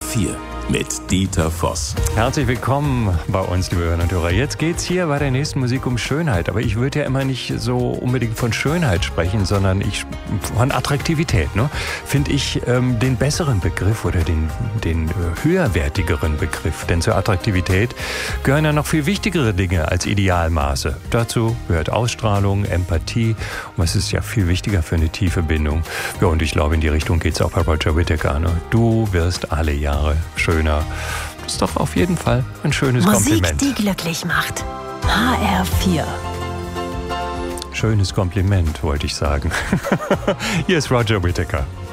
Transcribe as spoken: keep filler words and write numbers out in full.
vier mit Dieter Voss. Herzlich willkommen bei uns, liebe Hörerinnen und Hörer. Jetzt geht's hier bei der nächsten Musik um Schönheit. Aber ich würde ja immer nicht so unbedingt von Schönheit sprechen, sondern ich von Attraktivität. Ne? Finde ich ähm, den besseren Begriff oder den, den äh, höherwertigeren Begriff. Denn zur Attraktivität gehören ja noch viel wichtigere Dinge als Idealmaße. Dazu gehört Ausstrahlung, Empathie. Und es ist ja viel wichtiger für eine tiefe Bindung. Ja, und ich glaube, in die Richtung geht's auch bei Roger Whittaker. Ne? Du wirst alle Jahre schön. Das ist doch auf jeden Fall ein schönes Musik, Kompliment. die glücklich macht. H R vier. Schönes Kompliment, wollte ich sagen. Hier ist Roger Whittaker.